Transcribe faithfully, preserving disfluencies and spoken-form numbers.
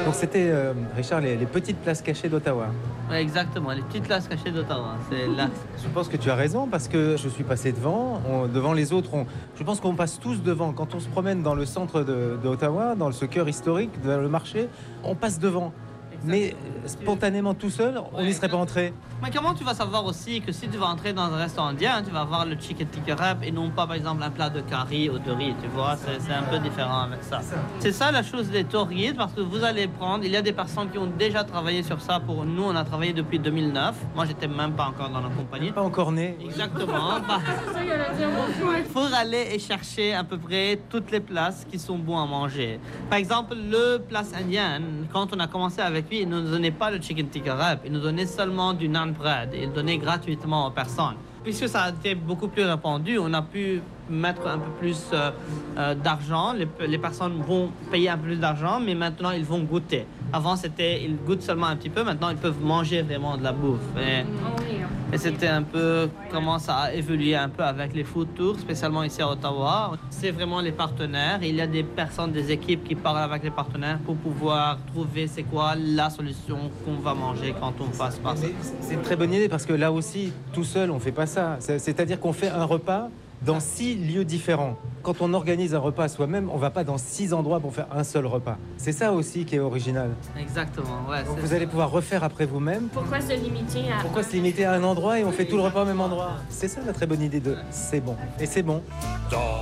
Donc c'était, euh, Richard, les, les petites places cachées d'Ottawa. Ouais, exactement, les petites places cachées d'Ottawa. C'est là. Je pense que tu as raison parce que je suis passé devant, on- devant les autres. On, je pense qu'on passe tous devant. Quand on se promène dans le centre de- d'Ottawa, dans ce cœur historique, dans le marché, on passe devant. Mais euh, spontanément tout seul, on n'y serait pas entré. Mais comment tu vas savoir aussi que si tu vas entrer dans un restaurant indien, tu vas avoir le chicken tikka wrap et non pas par exemple un plat de curry ou de riz, tu vois, c'est c'est un peu différent avec ça. C'est ça la chose des tour guides parce que vous allez prendre, il y a des personnes qui ont déjà travaillé sur ça pour nous, on a travaillé depuis deux mille neuf. Moi j'étais même pas encore dans la compagnie. Pas encore né. Exactement. Bah, pour aller et chercher à peu près toutes les places qui sont bons à manger. Par exemple, le place indienne, quand on a commencé avec lui, il ne nous donnait pas le chicken tikka wrap, il nous donnait seulement du naan bread. Il donnait gratuitement aux personnes. Puisque ça a été beaucoup plus répandu, on a pu mettre un peu plus euh, euh, d'argent. Les, les personnes vont payer un peu plus d'argent, mais maintenant ils vont goûter. Avant, c'était ils goûtent seulement un petit peu. Maintenant, ils peuvent manger vraiment de la bouffe. Et, et c'était un peu comment ça a évolué un peu avec les food tours, spécialement ici à Ottawa. C'est vraiment les partenaires. Il y a des personnes, des équipes qui parlent avec les partenaires pour pouvoir trouver c'est quoi la solution qu'on va manger quand on passe par ça. C'est une très bonne idée parce que là aussi, tout seul, on fait pas ça. C'est- C'est-à-dire qu'on fait un repas dans six lieux différents. Quand on organise un repas soi-même, on va pas dans six endroits pour faire un seul repas. C'est ça aussi qui est original. Exactement, ouais. Donc c'est vous ça. allez pouvoir refaire après vous-même. Pourquoi se limiter à... Pourquoi se limiter à un endroit et on fait tout le repas au même endroit? C'est ça la très bonne idée de c'est bon. Et c'est bon. Dans